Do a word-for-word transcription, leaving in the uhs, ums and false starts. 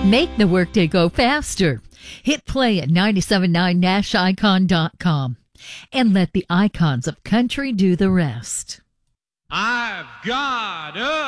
Make the workday go faster. Hit play at nine seven nine nash icon dot com and let the icons of country do the rest. I've got a